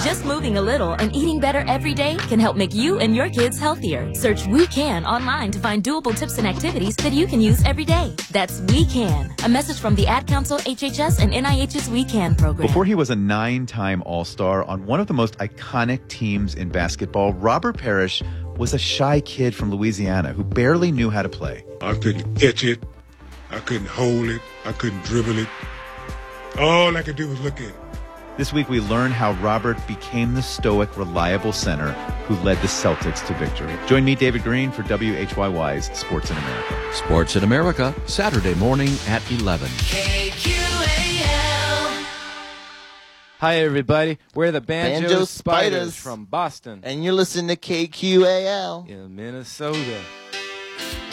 Just moving a little and eating better every day can help make you and your kids healthier. Search We Can online to find doable tips and activities that you can use every day. That's We Can. A message from the Ad Council, HHS, and NIH's We Can program. Before he was a 9-time All-Star on one of the most iconic teams in basketball, Robert Parrish was a shy kid from Louisiana who barely knew how to play. I couldn't catch it. I couldn't hold it. I couldn't dribble it. All I could do was look at it. This week, we learn how Robert became the stoic, reliable center who led the Celtics to victory. Join me, David Green, for WHYY's Sports in America. Sports in America, Saturday morning at 11. KQAL. Hi, everybody. We're the Banjo Spiders Spiders from Boston And you're listening to KQAL. in Minnesota.